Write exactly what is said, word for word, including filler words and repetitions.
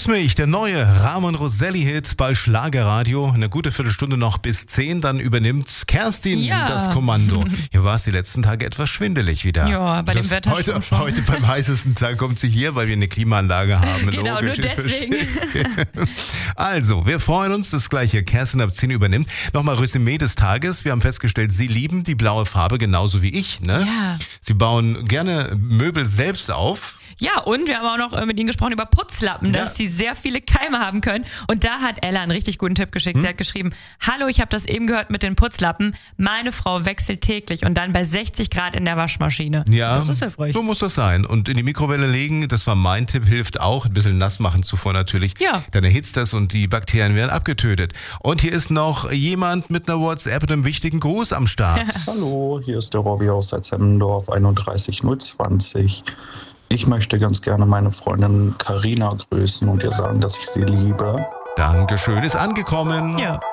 Küss mich, der neue Ramon Roselli-Hit bei Schlagerradio. Eine gute Viertelstunde noch bis zehn, dann übernimmt Kerstin Ja. das Kommando. Hier war es die letzten Tage etwas schwindelig wieder. Ja, bei das dem Wetter heute, schon. heute beim heißesten Tag kommt sie hier, weil wir eine Klimaanlage haben. Genau, Logisch, nur ich deswegen. versteh's. Also, wir freuen uns, das gleiche Kerstin ab zehn übernimmt. Nochmal Resümee des Tages. Wir haben festgestellt, Sie lieben die blaue Farbe genauso wie ich. Ne? Ja. Sie bauen gerne Möbel selbst auf. Ja, und wir haben auch noch äh, mit Ihnen gesprochen über Putzlappen, Ja. dass die sehr viele Keime haben können. Und da hat Ella einen richtig guten Tipp geschickt. Hm? Sie hat geschrieben, hallo, ich habe das eben gehört mit den Putzlappen. Meine Frau wechselt täglich und dann bei sechzig Grad in der Waschmaschine. Ja, Das ist hilfreich. so muss das sein. Und in die Mikrowelle legen, das war mein Tipp, hilft auch. Ein bisschen nass machen zuvor natürlich. Ja. Dann erhitzt das und die Bakterien werden abgetötet. Und hier ist noch jemand mit einer WhatsApp und einem wichtigen Gruß am Start. Hallo, hier ist der Robby aus Salzemmendorf, einunddreißig null zwanzig. Ich möchte ganz gerne meine Freundin Carina grüßen und ihr sagen, dass ich sie liebe. Dankeschön, ist angekommen. Ja.